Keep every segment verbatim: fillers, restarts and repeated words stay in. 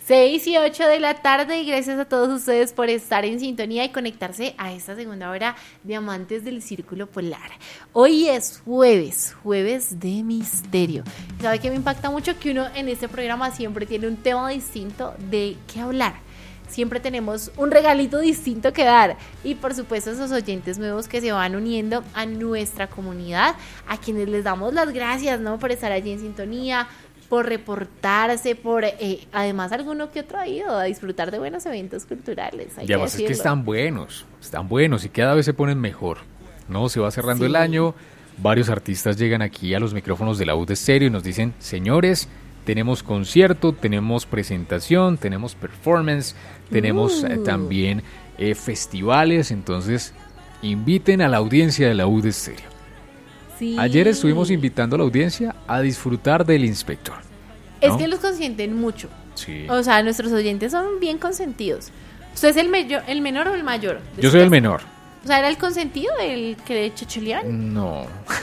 seis y ocho de la tarde, y gracias a todos ustedes por estar en sintonía y conectarse a esta segunda hora de Amantes del Círculo Polar. Hoy es jueves, jueves de misterio. ¿Sabe qué me impacta mucho? Que uno en este programa siempre tiene un tema distinto de qué hablar. Siempre tenemos un regalito distinto que dar, y por supuesto esos oyentes nuevos que se van uniendo a nuestra comunidad, a quienes les damos las gracias, ¿no? Por estar allí en sintonía, por reportarse, por eh, además alguno que otro ha ido a disfrutar de buenos eventos culturales. Y además es que están buenos, están buenos y cada vez se ponen mejor, ¿no? Se va cerrando sí. el año, varios artistas llegan aquí a los micrófonos de la U de Estéreo y nos dicen, señores, tenemos concierto, tenemos presentación, tenemos performance, tenemos uh. eh, también eh, festivales, entonces inviten a la audiencia de la U de Estéreo. Sí. Ayer estuvimos invitando a la audiencia a disfrutar del Inspector, ¿no? Es que los consienten mucho. Sí. O sea, nuestros oyentes son bien consentidos. ¿Usted es el, me- el menor o el mayor? Yo soy el menor. O sea, ¿era el consentido el que le chocholeaban? No.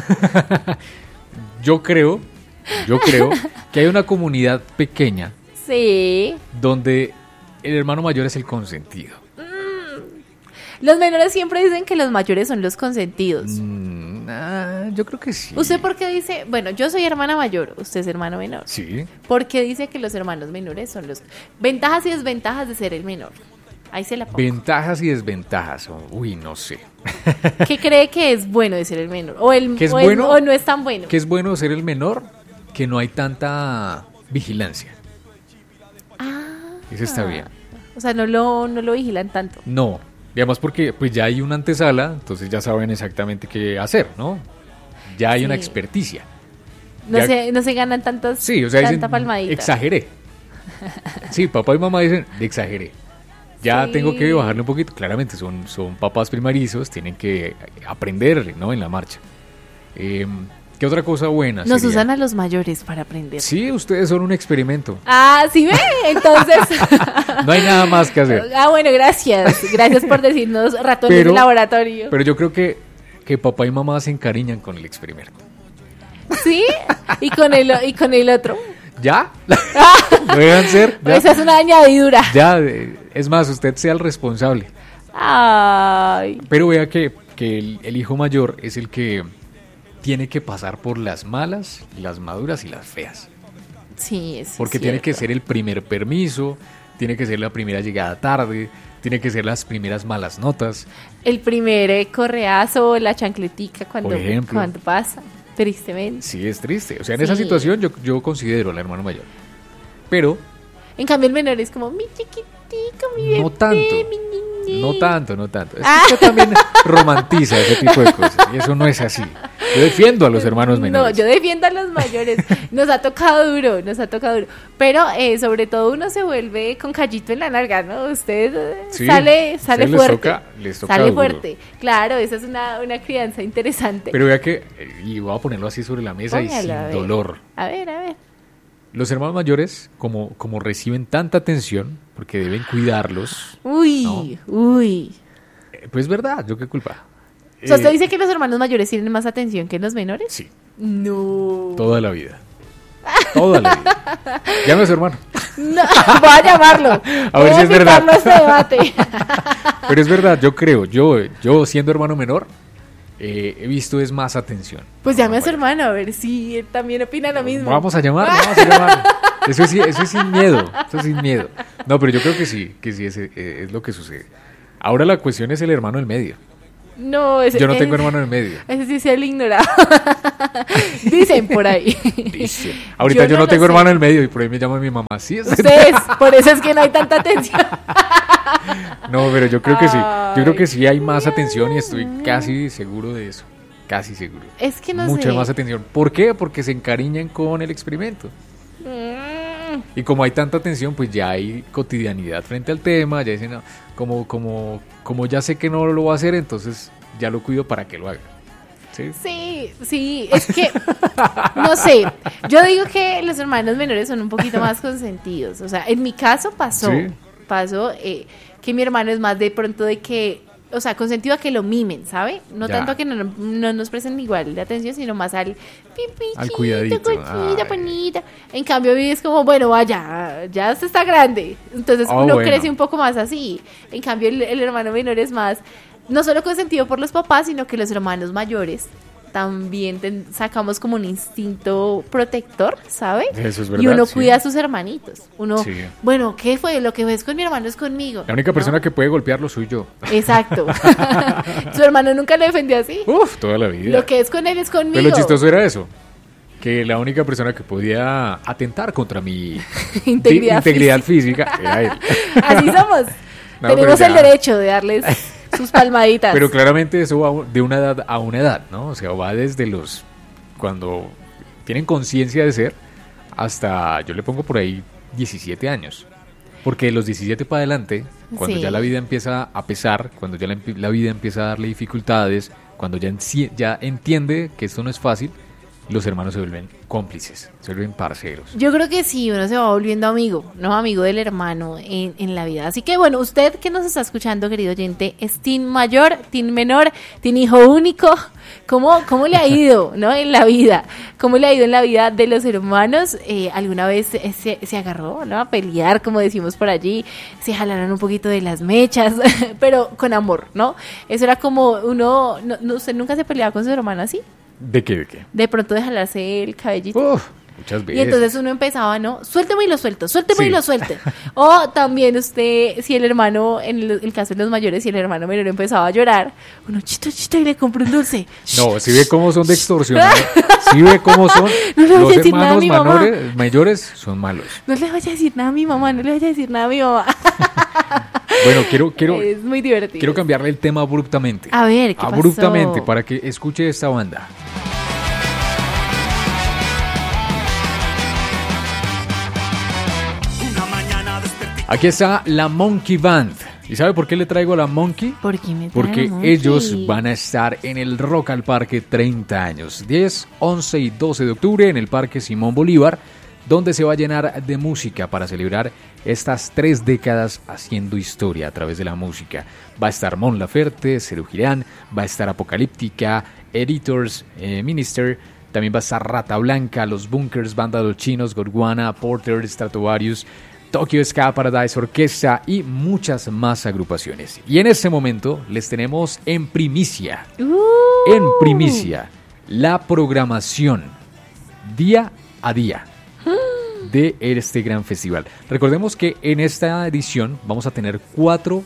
Yo creo, yo creo que hay una comunidad pequeña. Sí. Donde el hermano mayor es el consentido. Mm. Los menores siempre dicen que los mayores son los consentidos. Mm. Ah, yo creo que sí. ¿Usted por qué dice, bueno, yo soy hermana mayor, usted es hermano menor? Sí. ¿Por qué dice que los hermanos menores son los ventajas y desventajas de ser el menor? Ahí se la pongo. Ventajas y desventajas. Uy, no sé. ¿Qué cree que es bueno de ser el menor? ¿O, el, ¿Qué es o, bueno, el, o no es tan bueno? Que es bueno ser el menor, que no hay tanta vigilancia. Ah. Eso está bien. O sea, no lo, no lo vigilan tanto. No. Y además porque pues ya hay una antesala, entonces ya saben exactamente qué hacer, ¿no? Ya hay sí. una experticia. No, ya... se, no se ganan tantos, sí, o sea, tanta dicen, palmadita. Exageré. Sí, papá y mamá dicen, exageré. Ya sí. tengo que bajarle un poquito. Claramente son, son papás primarizos, tienen que aprender, ¿no? En la marcha. Eh, ¿Qué otra cosa buena Nos sería? usan a los mayores para aprender. Sí, ustedes son un experimento. Ah, ¿sí ve? Entonces... no hay nada más que hacer. Ah, bueno, gracias. Gracias por decirnos ratones pero, de laboratorio. Pero yo creo que, que papá y mamá se encariñan con el experimento. ¿Sí? ¿Y con el, y con el otro? ¿Ya? ¿Lo dejan ser? ¿Ya? Esa es una añadidura. Ya, es más, usted sea el responsable. Ay. Pero vea que, que el, el hijo mayor es el que... tiene que pasar por las malas, las maduras y las feas. Sí, es Porque cierto. tiene que ser el primer permiso, tiene que ser la primera llegada tarde, tiene que ser las primeras malas notas. El primer eh, correazo, la chancletica cuando, Por ejemplo, cuando pasa, tristemente. Sí, es triste. O sea, en sí. esa situación yo, yo considero al hermano mayor. Pero... en cambio el menor es como mi chiquitico, mi bebé, no tanto. mi niñe. No tanto, no tanto. Es que usted también romantiza ese tipo de cosas. Y eso no es así. Yo defiendo a los hermanos menores. No, yo defiendo a los mayores. Nos ha tocado duro, nos ha tocado duro. Pero eh, sobre todo uno se vuelve con callito en la nalga, ¿no? Usted eh, sí, sale, sale les fuerte. Toca, les toca sale duro. fuerte. Claro, esa es una, una crianza interesante. Pero vea que, y voy a ponerlo así sobre la mesa. Póngalo, y sin a dolor. A ver, a ver. Los hermanos mayores, como, como reciben tanta atención, porque deben cuidarlos. Uy, ¿no? uy. Pues es verdad, ¿yo qué culpa? O sea, ¿usted eh, dice que los hermanos mayores tienen más atención que los menores? Sí. No. Toda la vida. Toda la vida. Llame a su hermano. No, voy a llamarlo. A ver si es verdad. Este debate. Pero es verdad, yo creo, yo, yo siendo hermano menor, eh, he visto es más atención. Pues llame a su hermano a ver si él también opina lo mismo. Vamos a llamar, vamos a llamar. Eso es, eso es sin miedo, eso es sin miedo. No, pero yo creo que sí, que sí es, es lo que sucede. Ahora la cuestión es el hermano del medio. No, ese, yo no tengo ese, hermano en el medio. Ese sí es el ignorado. Dicen por ahí. Dice. Ahorita yo, yo no, no tengo sé. hermano en el medio y por ahí me llama mi mamá. Sí, ustedes, por eso es que no hay tanta atención. No, pero yo creo que sí. Yo creo que sí hay más atención y estoy casi seguro de eso. Casi seguro. Es que no Mucha sé. más atención. ¿Por qué? Porque se encariñan con el experimento. Mm. Y como hay tanta atención, pues ya hay cotidianidad frente al tema. Ya dicen, no, como, como, como ya sé que no lo va a hacer, entonces ya lo cuido para que lo haga. ¿Sí? Sí, sí, es que, no sé, yo digo que los hermanos menores son un poquito más consentidos. O sea, en mi caso pasó, ¿Sí? pasó eh, que mi hermano es más de pronto de que o sea, consentido a que lo mimen, ¿sabe? No Ya. tanto a que no, no nos presten igual de atención, sino más al pipichito, Al cuidadito. cochita, Ay. bonita. En cambio, Vivi es como, bueno, vaya, ya se está grande. Entonces Ah, uno bueno. crece un poco más así. En cambio, el, el hermano menor es más, no solo consentido por los papás, sino que los hermanos mayores también ten- sacamos como un instinto protector, ¿sabe? Eso es Y verdad, uno sí. cuida a sus hermanitos. Uno, Sí. bueno, ¿qué fue? Lo que ves con mi hermano es conmigo. La única ¿no? persona que puede golpearlo soy yo. Exacto. Su hermano nunca lo defendió así. Uf, toda la vida. Lo que es con él es conmigo. Pero lo chistoso era eso. Que la única persona que podía atentar contra mi Integridad di- integridad física era él. Así somos. No, Tenemos pero el ya. derecho de darles sus palmaditas. Pero claramente eso va de una edad a una edad, ¿no? O sea, va desde los... Cuando tienen conciencia de ser hasta, yo le pongo por ahí, diecisiete años. Porque de los diecisiete para adelante, cuando Sí. ya la vida empieza a pesar, cuando ya la, empi- la vida empieza a darle dificultades, cuando ya, enci- ya entiende que esto no es fácil, los hermanos se vuelven cómplices, se vuelven parceros. Yo creo que sí, uno se va volviendo amigo, ¿no? Amigo del hermano en, en la vida. Así que bueno, usted que nos está escuchando, querido oyente, ¿es teen mayor, teen menor, teen hijo único? ¿Cómo, cómo le ha ido, no? En la vida. ¿Cómo le ha ido en la vida de los hermanos? Eh, ¿Alguna vez eh, se, se agarró, ¿no? A pelear, como decimos por allí. Se jalaron un poquito de las mechas, pero con amor, ¿no? Eso era como uno... No, no, ¿usted nunca se peleaba con su hermano así? ¿De qué? ¿De qué? De pronto de jalarse el cabellito. Uf, muchas veces. Y entonces uno empezaba, ¿no? Suélteme y lo suelto, suélteme Sí. y lo suelte. O también usted, si el hermano, en el, el caso de los mayores, si el hermano menor empezaba a llorar, uno chito, chito y le compra un dulce. No, si ve cómo son de extorsionar, si ve cómo son No le voy a los decir nada a hermanos mi mamá. menores, mayores, son malos. No le vaya a decir nada a mi mamá, no le vaya a decir nada a mi mamá. Bueno, quiero, quiero, Es muy divertido. quiero cambiarle el tema abruptamente. A ver, ¿qué Abruptamente, pasó? para que escuche esta banda. Aquí está la Monkey Band. ¿Y sabe por qué le traigo la Monkey? ¿Por qué me trae Porque Monkey? ellos van a estar en el Rock al Parque treinta años, diez, once y doce de octubre en el Parque Simón Bolívar, donde se va a llenar de música para celebrar estas tres décadas haciendo historia a través de la música. Va a estar Mon Laferte, Serú Girán, va a estar Apocalíptica, Editors, eh, Minister, también va a estar Rata Blanca, Los Bunkers, Banda de los Chinos, Gorguana, Porter, Stratovarius, Tokyo Ska Paradise Orquesta y muchas más agrupaciones. Y en este momento les tenemos en primicia, Uh. en primicia, la programación día a día de este gran festival. Recordemos que en esta edición vamos a tener cuatro,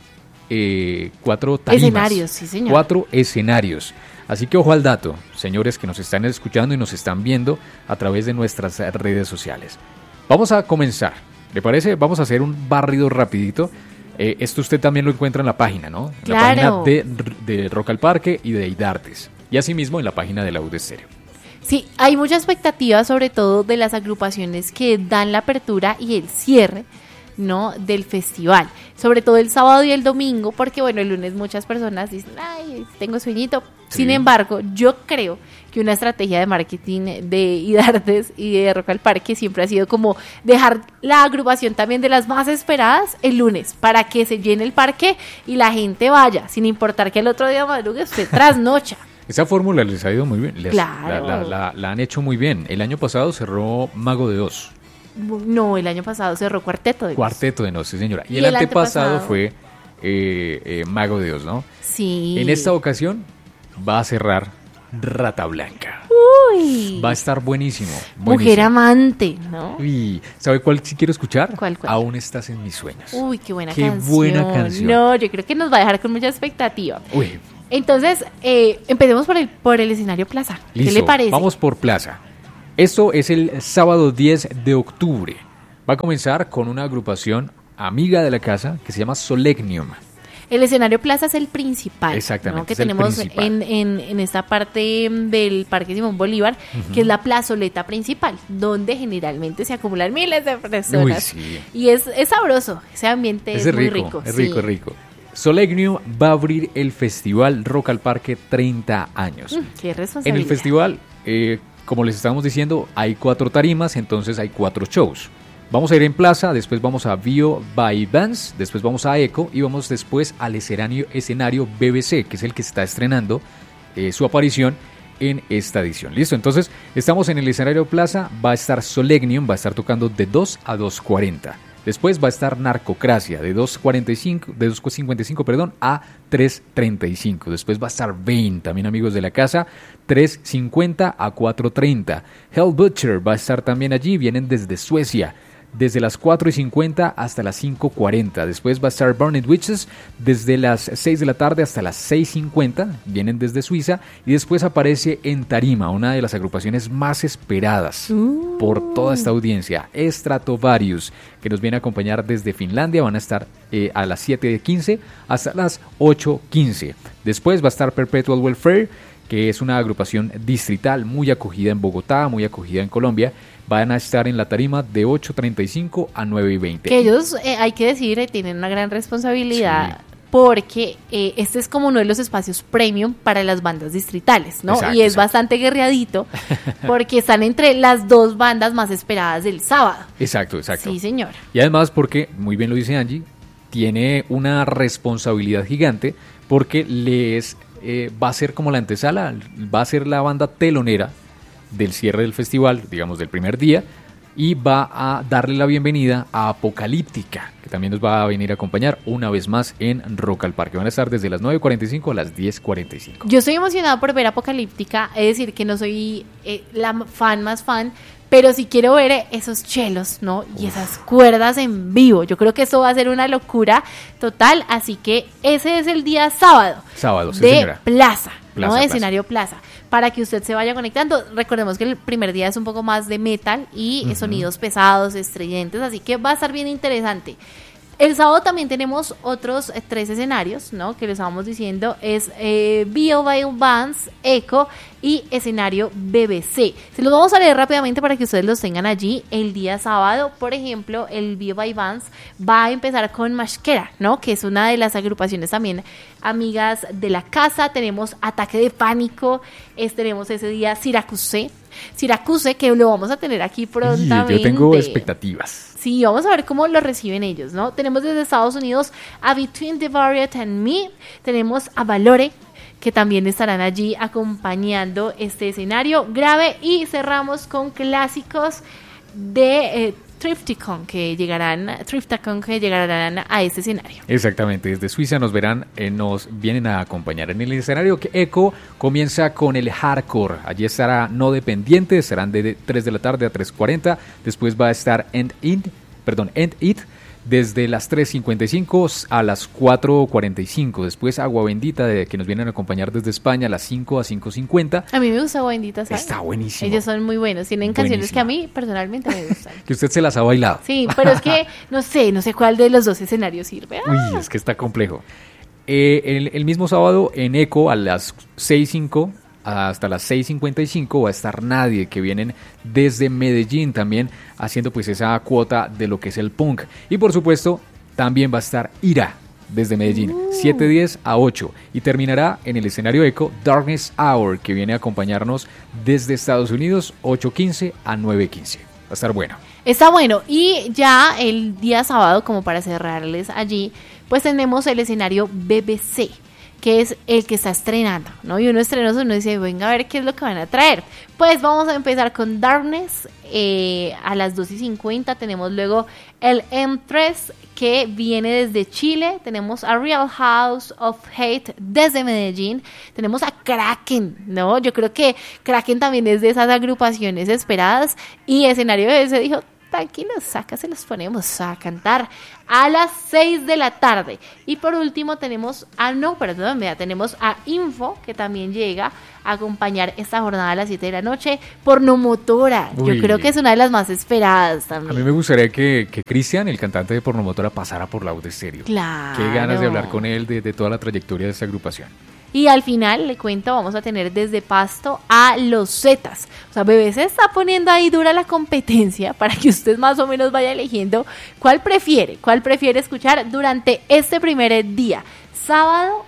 eh, cuatro tarimas. Escenarios, sí, señor. Cuatro escenarios. Así que ojo al dato, señores que nos están escuchando y nos están viendo a través de nuestras redes sociales. Vamos a comenzar. ¿Le parece? Vamos a hacer un barrido rapidito. Eh, esto usted también lo encuentra en la página, ¿no? En Claro. la página de, de Rock al Parque y de Idartes. Y asimismo en la página de la U D Estéreo. Sí, hay mucha expectativa sobre todo de las agrupaciones que dan la apertura y el cierre, ¿no? Del festival, sobre todo el sábado y el domingo, porque bueno, el lunes muchas personas dicen, ay, tengo sueñito. Sí. Sin embargo, yo creo que una estrategia de marketing de Idartes y de Rock al Parque siempre ha sido como dejar la agrupación también de las más esperadas el lunes, para que se llene el parque y la gente vaya, sin importar que el otro día madrugue usted trasnocha. Esa fórmula les ha ido muy bien. Les- Claro. La, la- la- la han hecho muy bien. El año pasado cerró Mago de Oz. No, el año pasado cerró Cuarteto de Nos. Cuarteto de Nos, sí señora. Y, Y el, el antepasado, antepasado. fue eh, eh, Mago de Oz, ¿no? Sí. En esta ocasión va a cerrar Rata Blanca. Uy. Va a estar buenísimo. Mujer buenísimo. amante, ¿no? Uy, ¿sabe cuál sí quiero escuchar? ¿Cuál, cuál? Aún estás en mis sueños. Uy, qué buena Qué canción. buena canción. No, yo creo que nos va a dejar con mucha expectativa. Uy, Entonces, eh, empecemos por el, por el escenario Plaza. listo. ¿Qué le parece? Vamos por Plaza. Esto es el sábado diez de octubre. Va a comenzar con una agrupación amiga de la casa que se llama Solegnium. El escenario Plaza es el principal. Exactamente, ¿no? Que es el tenemos principal. en, en, en esta parte del Parque Simón Bolívar, que es la plazoleta principal, donde generalmente se acumulan miles de personas. Uy, sí. Y es, es sabroso, ese ambiente es, Es muy rico, rico. es sí. rico, es rico. Solegnium va a abrir el festival Rock al Parque treinta años. Mm, qué En responsabilidad. el festival, eh, como les estábamos diciendo, hay cuatro tarimas, entonces hay cuatro shows. Vamos a ir en Plaza, después vamos a Bio by Vans, después vamos a Eco y vamos después al escenario, escenario B B C, que es el que está estrenando eh, su aparición en esta edición. Listo, entonces estamos en el escenario Plaza, va a estar Solegnium, va a estar tocando de dos a dos cuarenta. Después va a estar Narcocracia de dos cuarenta y cinco, de dos cincuenta y cinco, perdón, a tres treinta y cinco. Después va a estar Bane, también amigos de la casa, tres cincuenta a cuatro treinta. Hell Butcher va a estar también allí, vienen desde Suecia, desde las cuatro y cincuenta hasta las cinco cuarenta. Después va a estar Burned Witches desde las seis de la tarde hasta las seis cincuenta, vienen desde Suiza. Y después aparece En Tarima, una de las agrupaciones más esperadas uh. por toda esta audiencia, Stratovarius, que nos viene a acompañar desde Finlandia. Van a estar eh, a las siete quince hasta las ocho quince. Después va a estar Perpetual Welfare, que es una agrupación distrital muy acogida en Bogotá, muy acogida en Colombia. Van a estar en la tarima de ocho treinta y cinco a nueve y veinte. Que ellos, eh, hay que decir, eh, tienen una gran responsabilidad, sí, porque eh, este es como uno de los espacios premium para las bandas distritales, ¿no? Exacto, y es exacto. bastante guerreadito, porque están entre las dos bandas más esperadas del sábado. Exacto, exacto. Sí, señor. Y además porque, muy bien lo dice Angie, tiene una responsabilidad gigante, porque les eh, va a ser como la antesala, va a ser la banda telonera del cierre del festival, digamos del primer día, y va a darle la bienvenida a Apocalíptica, que también nos va a venir a acompañar una vez más en Rock al Parque. Van a estar desde las nueve cuarenta y cinco a las diez cuarenta y cinco. Yo estoy emocionada por ver Apocalíptica, es decir, que no soy eh, la fan más fan, pero sí quiero ver eh, esos chelos, ¿no? Y Uf. esas cuerdas en vivo. Yo creo que eso va a ser una locura total, así que ese es el día sábado. Sábado, sí, de señora. Plaza, Plaza, ¿no? De Plaza. escenario Plaza. Para que usted se vaya conectando. Recordemos que el primer día es un poco más de metal y uh-huh. sonidos pesados, estridentes, así que va a estar bien interesante. El sábado también tenemos otros eh, tres escenarios, ¿no? Que les estábamos diciendo, es eh, Bio by Vans, Eco y escenario B B C. Se los vamos a leer rápidamente para que ustedes los tengan allí el día sábado. Por ejemplo, el Bio by Vans va a empezar con Mashkera, ¿no? Que es una de las agrupaciones también amigas de la casa. Tenemos Ataque de Pánico, es, tenemos ese día Syracuse. Syracuse, que lo vamos a tener aquí prontamente. Sí, yo tengo expectativas. Sí, vamos a ver cómo lo reciben ellos, ¿no? Tenemos desde Estados Unidos a Between the Barrier and Me, tenemos a Valore, que también estarán allí acompañando este escenario grave, y cerramos con clásicos de eh, Thrifticon que llegarán, Thrifticon que llegarán a este escenario. Exactamente, desde Suiza nos verán, eh, nos vienen a acompañar en el escenario. Que Eco comienza con el hardcore, allí estará No Dependiente, estarán de tres de la tarde a tres cuarenta, después va a estar End It, perdón, End It, desde las tres cincuenta y cinco a las cuatro cuarenta y cinco. Después Agua Bendita, de, que nos vienen a acompañar desde España, a las cinco a cinco cincuenta. A mí me gusta Agua Bendita, ¿sabes? Está buenísimo. Ellos son muy buenos, tienen Buenísimo. Canciones que a mí personalmente me gustan. Que usted se las ha bailado. Sí, pero es que no sé, no sé cuál de los dos escenarios sirve. Uy, es que está complejo. Eh, el, el mismo sábado en Eco a las seis cinco hasta las seis cincuenta y cinco va a estar Nadie, que vienen desde Medellín también haciendo pues esa cuota de lo que es el punk. Y por supuesto también va a estar Ira desde Medellín, uh. siete diez a ocho, y terminará en el escenario Eco Darkness Hour, que viene a acompañarnos desde Estados Unidos, ocho quince a nueve quince. Va a estar bueno. Está bueno, y ya el día sábado, como para cerrarles allí, pues tenemos el escenario B B C, que es el que está estrenando, ¿no? Y uno estrenoso, uno dice, venga a ver qué es lo que van a traer. Pues vamos a empezar con Darkness, eh, a las dos y cincuenta, tenemos luego el M tres, que viene desde Chile, tenemos a Real House of Hate desde Medellín, tenemos a Kraken, ¿no? Yo creo que Kraken también es de esas agrupaciones esperadas, y escenario de ese dijo, tranquilos, acá se los ponemos a cantar a las seis de la tarde. Y por último tenemos a, no, perdón, mira, tenemos a Info, que también llega a acompañar esta jornada a las siete de la noche, Pornomotora. Uy. Yo creo que es una de las más esperadas también. A mí me gustaría que, que Cristian, el cantante de Pornomotora, pasara por la U de Estéreo. Claro. Qué ganas de hablar con él de, de toda la trayectoria de esta agrupación. Y al final, le cuento, vamos a tener desde Pasto a Los Zetas. O sea, B B C está poniendo ahí dura la competencia para que usted más o menos vaya eligiendo cuál prefiere, cuál prefiere escuchar durante este primer día. Sábado,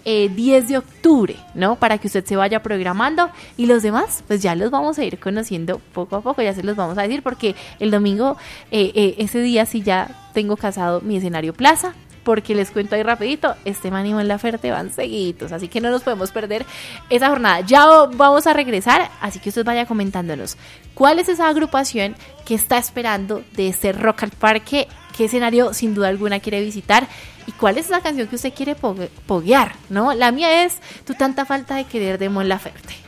eh, diez de octubre, ¿no? Para que usted se vaya programando, y los demás, pues ya los vamos a ir conociendo poco a poco, ya se los vamos a decir, porque el domingo, eh, eh, ese día sí ya tengo casado mi escenario plaza, porque les cuento ahí rapidito, este Man y Mon Laferte van seguidos, así que no nos podemos perder esa jornada. Ya vamos a regresar, así que usted vaya comentándonos cuál es esa agrupación que está esperando de este Rock al Parque, qué escenario sin duda alguna quiere visitar y cuál es esa canción que usted quiere poguear, ¿no? La mía es Tu tanta falta de querer de Mon Laferte.